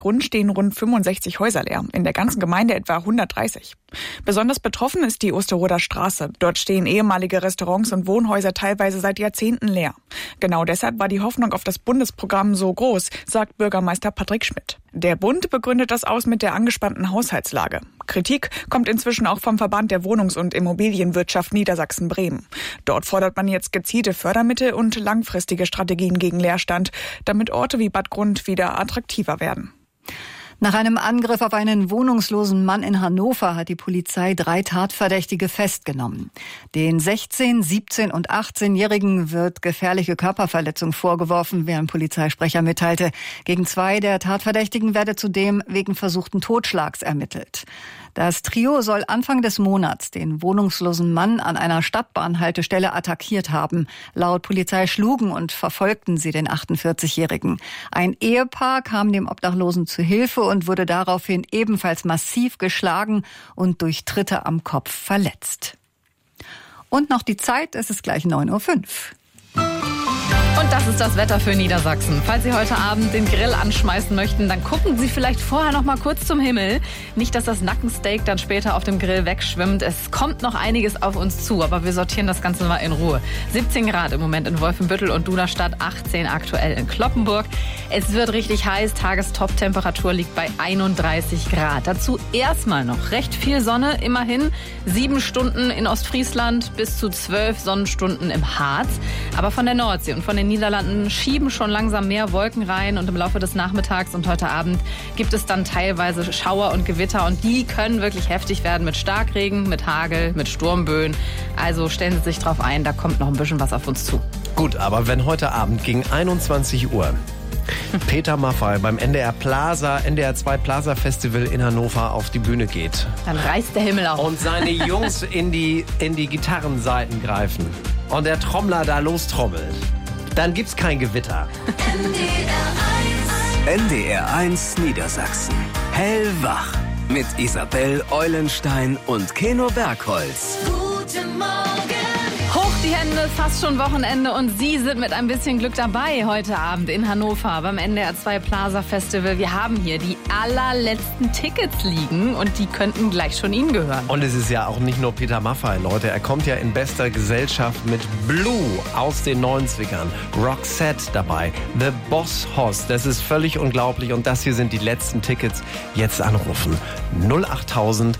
Grund stehen rund 65 Häuser leer, in der ganzen Gemeinde etwa 130. Besonders betroffen ist die Osterroder Straße. Dort stehen ehemalige Restaurants und Wohnhäuser teilweise seit Jahrzehnten leer. Genau deshalb war die Hoffnung auf das Bundesprogramm so groß, sagt Bürgermeister Patrick Schmidt. Der Bund begründet das aus mit der angespannten Haushaltslage. Kritik kommt inzwischen auch vom Verband der Wohnungs- und Immobilienwirtschaft Niedersachsen-Bremen. Dort fordert man jetzt gezielte Fördermittel und langfristige Strategien gegen Leerstand, damit Orte wie Bad Grund wieder attraktiver werden. Nach einem Angriff auf einen wohnungslosen Mann in Hannover hat die Polizei 3 Tatverdächtige festgenommen. Den 16-, 17- und 18-Jährigen wird gefährliche Körperverletzung vorgeworfen, wie ein Polizeisprecher mitteilte. Gegen 2 der Tatverdächtigen werde zudem wegen versuchten Totschlags ermittelt. Das Trio soll Anfang des Monats den wohnungslosen Mann an einer Stadtbahnhaltestelle attackiert haben. Laut Polizei schlugen und verfolgten sie den 48-Jährigen. Ein Ehepaar kam dem Obdachlosen zu Hilfe und wurde daraufhin ebenfalls massiv geschlagen und durch Tritte am Kopf verletzt. Und noch die Zeit, es ist gleich 9:05 Uhr. Und das ist das Wetter für Niedersachsen. Falls Sie heute Abend den Grill anschmeißen möchten, dann gucken Sie vielleicht vorher noch mal kurz zum Himmel. Nicht, dass das Nackensteak dann später auf dem Grill wegschwimmt. Es kommt noch einiges auf uns zu, aber wir sortieren das Ganze mal in Ruhe. 17 Grad im Moment in Wolfenbüttel und Duderstadt, 18 aktuell in Cloppenburg. Es wird richtig heiß, Tagestop-Temperatur liegt bei 31 Grad. Dazu erstmal noch recht viel Sonne, immerhin 7 Stunden in Ostfriesland bis zu 12 Sonnenstunden im Harz. Aber von der Nordsee und von den Niederlanden schieben schon langsam mehr Wolken rein und im Laufe des Nachmittags und heute Abend gibt es dann teilweise Schauer und Gewitter und die können wirklich heftig werden mit Starkregen, mit Hagel, mit Sturmböen. Also stellen Sie sich drauf ein, da kommt noch ein bisschen was auf uns zu. Gut, aber wenn heute Abend gegen 21 Uhr Peter Maffay beim NDR 2 Plaza Festival in Hannover auf die Bühne geht. Dann reißt der Himmel auf. Und seine Jungs in die Gitarrensaiten greifen und der Trommler da lostrommelt. Dann gibt's kein Gewitter. NDR 1 Niedersachsen. Hellwach. Mit Isabel Eulenstein und Keno Bergholz. Guten Morgen. Hoch die Hände, fast schon Wochenende und Sie sind mit ein bisschen Glück dabei heute Abend in Hannover beim NDR 2 Plaza Festival. Wir haben hier die allerletzten Tickets liegen und die könnten gleich schon Ihnen gehören. Und es ist ja auch nicht nur Peter Maffay, Leute. Er kommt ja in bester Gesellschaft mit Blue aus den 90ern. Roxette dabei. The Boss Hoss. Das ist völlig unglaublich. Und das hier sind die letzten Tickets. Jetzt anrufen. 08000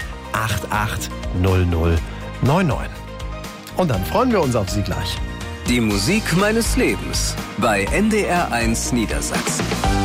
880099. Und dann freuen wir uns auf Sie gleich. Die Musik meines Lebens bei NDR 1 Niedersachsen.